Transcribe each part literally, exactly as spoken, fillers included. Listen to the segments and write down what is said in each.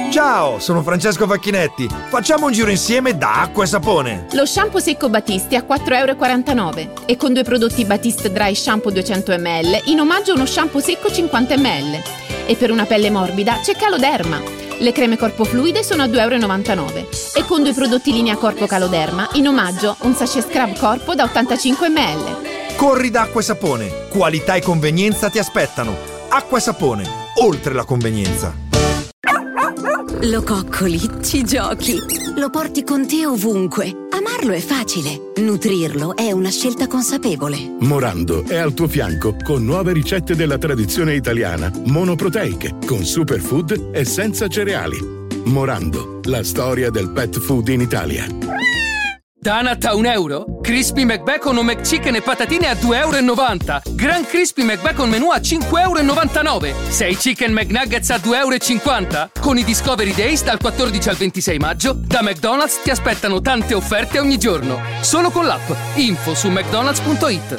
Ciao, sono Francesco Facchinetti. Facciamo un giro insieme da Acqua e Sapone. Lo shampoo secco Battisti a quattro virgola quarantanove euro e con due prodotti Batiste Dry Shampoo duecento millilitri in omaggio uno shampoo secco cinquanta millilitri. E per una pelle morbida c'è Caloderma. Le creme corpo fluide sono a due virgola novantanove euro e con due prodotti linea corpo Caloderma in omaggio un sachet scrub corpo da ottantacinque millilitri. Corri da Acqua e Sapone. Qualità e convenienza ti aspettano. Acqua e Sapone, oltre la convenienza. Lo coccoli, ci giochi, lo porti con te ovunque. Amarlo è facile, nutrirlo è una scelta consapevole. Morando è al tuo fianco con nuove ricette della tradizione italiana, monoproteiche, con superfood e senza cereali. Morando, la storia del pet food in Italia. Donut a un euro? Crispy McBacon o McChicken e patatine a due virgola novanta euro. Grand Crispy McBacon menù a cinque virgola novantanove euro. sei Chicken McNuggets a due virgola cinquanta euro. Con i Discovery Days dal quattordici al ventisei maggio, da McDonald's ti aspettano tante offerte ogni giorno. Solo con l'app. Info su mcdonalds punto it.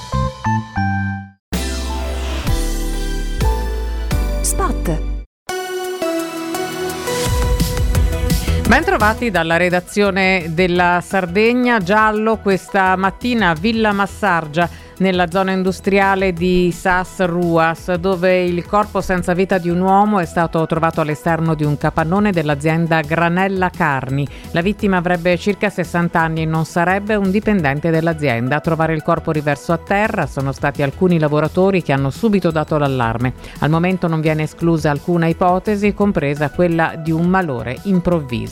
Spot. Bentrovati dalla redazione della Sardegna. Giallo questa mattina a Villa Massargia, nella zona industriale di Sas Ruas, dove il corpo senza vita di un uomo è stato trovato all'esterno di un capannone dell'azienda Granella Carni. La vittima avrebbe circa sessanta anni e non sarebbe un dipendente dell'azienda. A trovare il corpo riverso a terra sono stati alcuni lavoratori che hanno subito dato l'allarme. Al momento non viene esclusa alcuna ipotesi, compresa quella di un malore improvviso.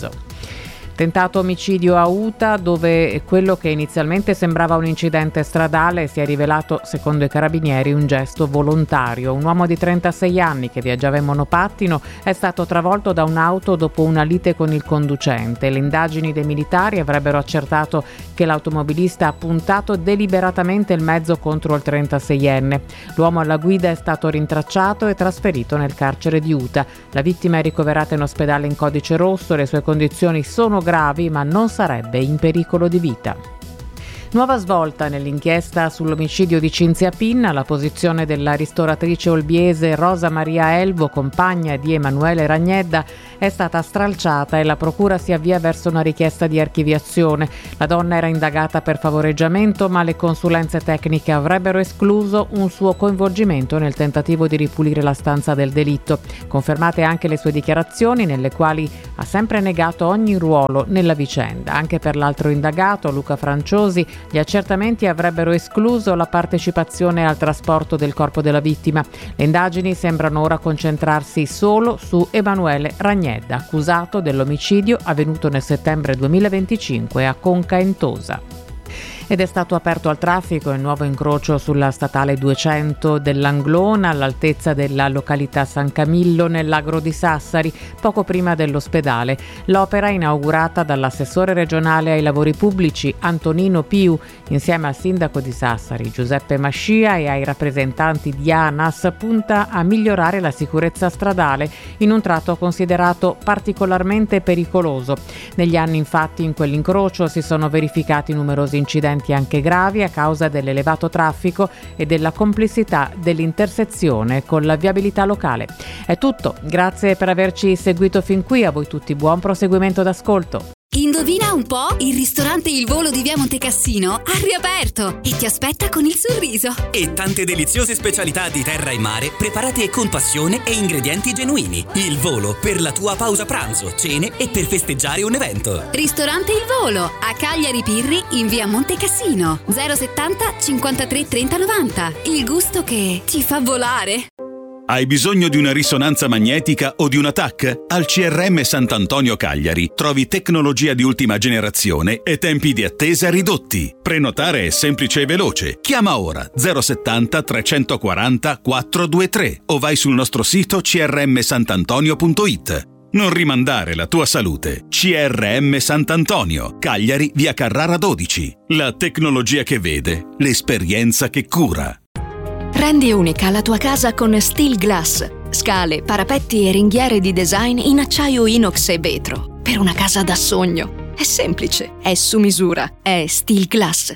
Tentato omicidio a Uta, dove quello che inizialmente sembrava un incidente stradale si è rivelato, secondo i carabinieri, un gesto volontario. Un uomo di trentasei anni che viaggiava in monopattino è stato travolto da un'auto dopo una lite con il conducente. Le indagini dei militari avrebbero accertato che l'automobilista ha puntato deliberatamente il mezzo contro il trentaseienne. L'uomo alla guida è stato rintracciato e trasferito nel carcere di Uta. La vittima è ricoverata in ospedale in codice rosso, le sue condizioni sono gravi ma non sarebbe in pericolo di vita. Nuova svolta nell'inchiesta sull'omicidio di Cinzia Pinna. La posizione della ristoratrice olbiese Rosa Maria Elvo, compagna di Emanuele Ragnedda, è stata stralciata e la procura si avvia verso una richiesta di archiviazione. La donna era indagata per favoreggiamento, ma le consulenze tecniche avrebbero escluso un suo coinvolgimento nel tentativo di ripulire la stanza del delitto. Confermate anche le sue dichiarazioni, nelle quali ha sempre negato ogni ruolo nella vicenda. Anche per l'altro indagato, Luca Franciosi, gli accertamenti avrebbero escluso la partecipazione al trasporto del corpo della vittima. Le indagini sembrano ora concentrarsi solo su Emanuele Ragnedda, accusato dell'omicidio avvenuto nel settembre duemilaventicinque a Conca Entosa. Ed è stato aperto al traffico il nuovo incrocio sulla statale duecento dell'Anglona all'altezza della località San Camillo nell'agro di Sassari, poco prima dell'ospedale. L'opera, inaugurata dall'assessore regionale ai lavori pubblici Antonino Piu insieme al sindaco di Sassari Giuseppe Mascia e ai rappresentanti di ANAS, punta a migliorare la sicurezza stradale in un tratto considerato particolarmente pericoloso. Negli anni infatti in quell'incrocio si sono verificati numerosi incidenti anche gravi a causa dell'elevato traffico e della complessità dell'intersezione con la viabilità locale. È tutto, grazie per averci seguito fin qui, a voi tutti buon proseguimento d'ascolto. Indovina un po'? Il ristorante Il Volo di Via Montecassino ha riaperto e ti aspetta con il sorriso. E tante deliziose specialità di terra e mare preparate con passione e ingredienti genuini. Il Volo, per la tua pausa pranzo, cene e per festeggiare un evento. Ristorante Il Volo a Cagliari Pirri in Via Montecassino. zero settanta cinquantatré trenta novanta. Il gusto che ti fa volare. Hai bisogno di una risonanza magnetica o di una T A C? Al C R M Sant'Antonio Cagliari trovi tecnologia di ultima generazione e tempi di attesa ridotti. Prenotare è semplice e veloce. Chiama ora zero settanta trecentoquaranta quattrocentoventitré o vai sul nostro sito c r m santantonio punto it. Non rimandare la tua salute. C R M Sant'Antonio, Cagliari, via Carrara dodici. La tecnologia che vede, l'esperienza che cura. Rendi unica la tua casa con Steel Glass. Scale, parapetti e ringhiere di design in acciaio inox e vetro. Per una casa da sogno. È semplice, è su misura, è Steel Glass.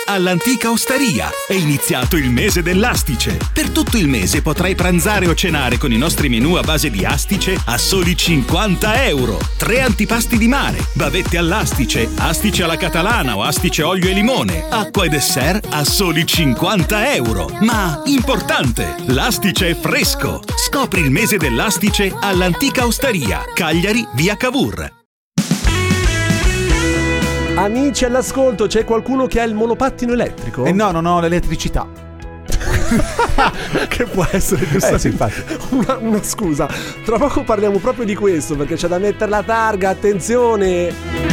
all'antica osteria. È iniziato il mese dell'astice. Per tutto il mese potrai pranzare o cenare con i nostri menù a base di astice a soli cinquanta euro. Tre antipasti di mare, bavette all'astice, astice alla catalana o astice olio e limone, acqua e dessert a soli cinquanta euro. Ma importante, l'astice è fresco. Scopri il mese dell'astice all'antica osteria, Cagliari, via Cavour. Amici all'ascolto, c'è qualcuno che ha il monopattino elettrico? Eh no, non ho l'elettricità. Che può essere eh, sì, infatti. una, una scusa. Tra poco parliamo proprio di questo, perché c'è da mettere la targa, attenzione.